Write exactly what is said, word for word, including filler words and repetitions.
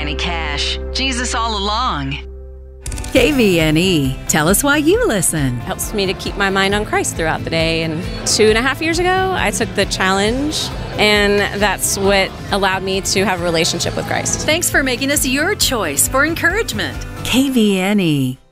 Johnny Cash. Jesus all along. K V N E. Tell us why you listen. Helps me to keep my mind on Christ throughout the day. And two and a half years ago, I took the challenge, and that's what allowed me to have a relationship with Christ. Thanks for making us your choice for encouragement. K V N E.